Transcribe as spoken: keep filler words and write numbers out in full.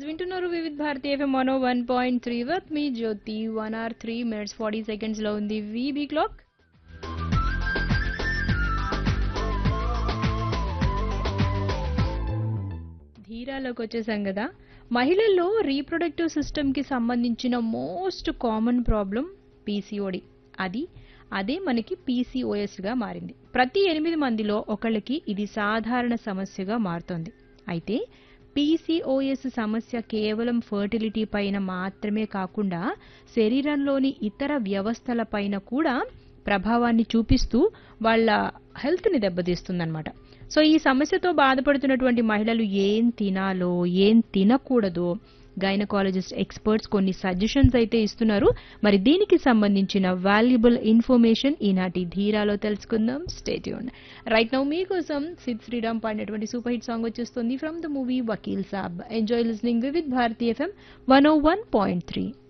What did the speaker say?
వింటున్నారు Vividh Bharati FM one one point three with me Jyothi one hour three minutes forty seconds లో ఉంది VB clock. ధీరాలోకి వచ్చేసాం కదా. మహిళల్లో రీప్రొడక్టివ్ సిస్టమ్ కి సంబంధించిన మోస్ట్ కామన్ ప్రాబ్లం పీసీఓడి. అది అదే మనకి పీసీఓఎస్ గా మారింది. ప్రతి ఎనిమిది మందిలో ఒకళ్ళకి ఇది సాధారణ సమస్యగా మారుతోంది. అయితే పీసీఓఎస్ సమస్య కేవలం ఫర్టిలిటీ పైన మాత్రమే కాకుండా శరీరంలోని ఇతర వ్యవస్థల పైన కూడా ప్రభావాన్ని చూపిస్తూ వాళ్ళ హెల్త్ ని దెబ్బతీస్తుందన్నమాట. సో ఈ సమస్యతో బాధపడుతున్నటువంటి మహిళలు ఏం తినాలో ఏం తినకూడదో గైనకాలజిస్ట్ ఎక్స్పర్ట్స్ కొన్ని సజెషన్స్ అయితే ఇస్తున్నారు. మరి దీనికి సంబంధించిన వాల్యుబుల్ ఇన్ఫర్మేషన్ ఈనాటి ధీరాలో తెలుసుకుందాం. Stay tuned. రైట్ నౌ మీకోసం సిద్ శ్రీరామ్ పాడినటువంటి సూపర్ హిట్ సాంగ్ వచ్చేస్తుంది from the movie Vakeel Saab. Enjoy listening with Bharati FM one oh one point three.